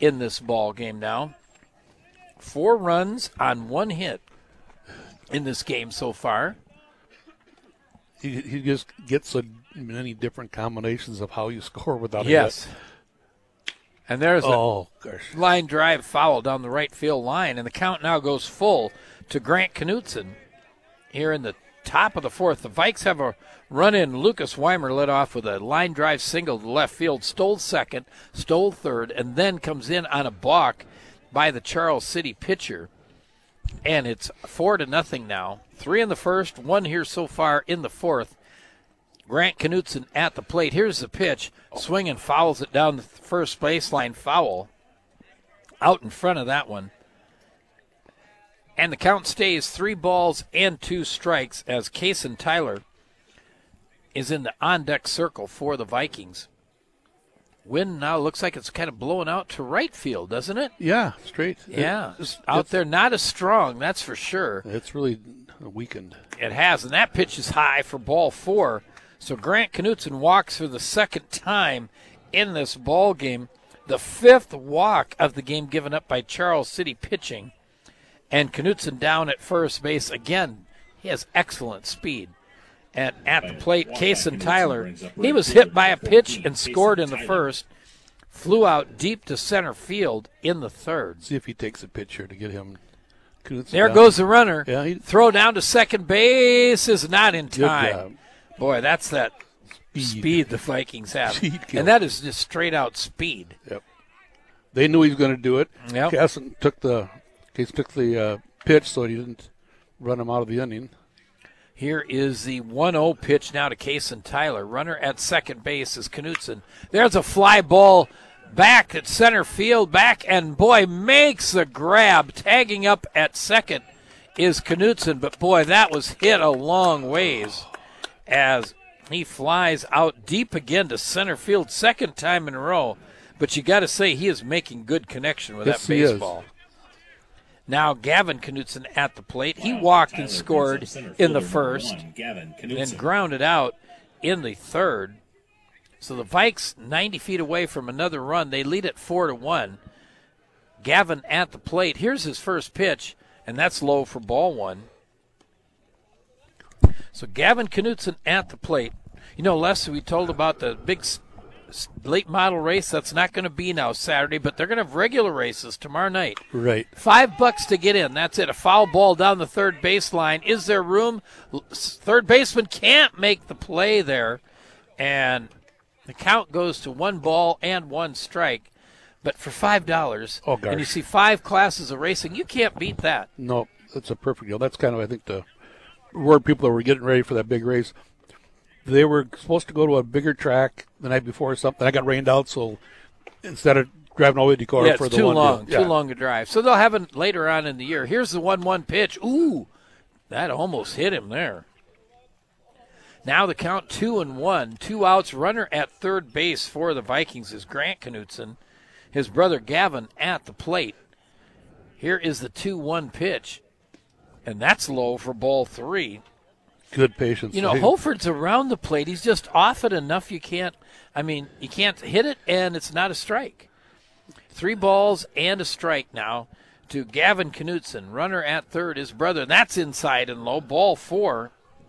in this ball game now. 4 runs on 1 hit in this game so far. He just gets so many different combinations of how you score without yes. a hit. And there's a line drive foul down the right field line, and the count now goes full to Grant Knutson here in the top of the 4th. The Vikes have a run-in. Lucas Weimer led off with a line drive single to left field, stole second, stole third, and then comes in on a balk by the Charles City pitcher. And it's 4-0 now. 3 in the first, 1 here so far in the 4th. Grant Knutson at the plate. Here's the pitch. Swing and fouls it down the first baseline. Foul out in front of that one. And the count stays 3 balls and 2 strikes as Kason Tyler is in the on-deck circle for the Vikings. Wind now looks like it's kind of blowing out to right field, doesn't it? Yeah, straight. Yeah, out there, not as strong, that's for sure. It's really weakened. It has, and that pitch is high for ball 4. So Grant Knutson walks for the second time in this ball game. The 5th walk of the game given up by Charles City pitching. And Knutson down at first base again. He has excellent speed. And at the plate, Kason Tyler, he was hit by a pitch and scored in the first. Flew out deep to center field in the 3rd. See if he takes a pitch here to get him. Knutson there down. Goes the runner. Yeah, throw down to second base is not in Good time. job. Boy, that's that speed the Vikings have. Speed and that is just straight-out speed. Yep. They knew he was going to do it. Yep. Kason took the pitch so he didn't run him out of the inning. Here is the 1-0 pitch now to Kason Tyler. Runner at second base is Knutson. There's a fly ball back at center field, and boy, makes the grab. Tagging up at second is Knutson, but boy, that was hit a long ways as he flies out deep again to center field, second time in a row. But you got to say he is making good connection with that baseball. Now Gavin Knutson at the plate. He walked and scored in the first, and grounded out in the 3rd. So the Vikes 90 feet away from another run. They lead it 4-1. Gavin at the plate. Here's his first pitch, and that's low for ball 1. So Gavin Knutson at the plate. You know, Les, we told about the big late model race. That's not going to be now Saturday, but they're going to have regular races tomorrow night. Right. $5 to get in. That's it. A foul ball down the third baseline. Is there room? Third baseman can't make the play there, and the count goes to 1 ball and 1 strike. But for $5, and you see 5 classes of racing, you can't beat that. No, that's a perfect deal. That's kind of, I think, the word people that were getting ready for that big race. They were supposed to go to a bigger track the night before or something. I got rained out, so instead of driving all the way to Decorah for the too long to drive. So they'll have it later on in the year. Here's the 1-1 pitch. Ooh, that almost hit him there. Now the count 2-1, 2 outs. Runner at third base for the Vikings is Grant Knutson. His brother Gavin at the plate. Here is the 2-1 pitch, and that's low for ball 3. Good patience. You know, Holford's around the plate. He's just off it enough you can't hit it, and it's not a strike. 3 balls and a strike now to Gavin Knutson. Runner at third, his brother. And that's inside and low. Ball 4.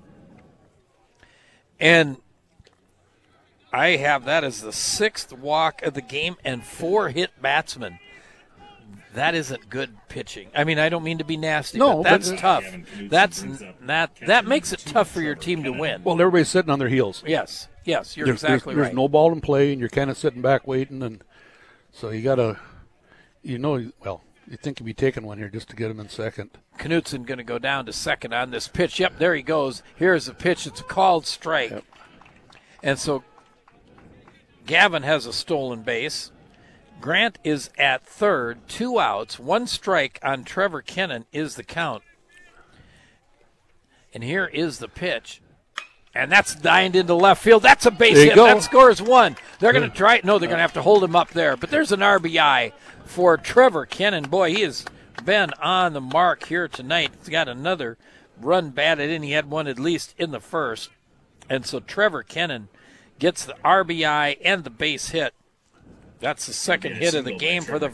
And I have that as the 6th walk of the game and 4 hit batsmen. That isn't good pitching. I mean, I don't mean to be nasty, but that's tough. That makes it tough for your team to win. Well, everybody's sitting on their heels. Yes, you're exactly right. There's no ball in play, and you're kind of sitting back waiting, and so you got to, you think you'd be taking one here just to get him in second. Knutson going to go down to second on this pitch. Yep, there he goes. Here's the pitch. It's a called strike. Yep. And so Gavin has a stolen base. Grant is at third, 2 outs, 1 strike on Trevor Kennan is the count. And here is the pitch. And that's dined into left field. That's a base hit. That scores 1. They're going to try it. No, they're going to have to hold him up there. But there's an RBI for Trevor Kennan. Boy, he has been on the mark here tonight. He's got another run batted in. He had one at least in the first. And so Trevor Kennan gets the RBI and the base hit. That's the second hit of the game for the